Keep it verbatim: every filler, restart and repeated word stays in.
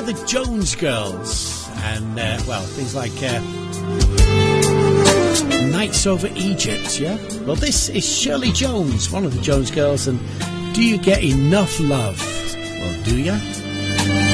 Remember the Jones Girls and, uh, well, things like uh, Nights Over Egypt, yeah? Well, this is Shirley Jones, one of the Jones Girls, and Do You Get Enough Love? Well, do ya?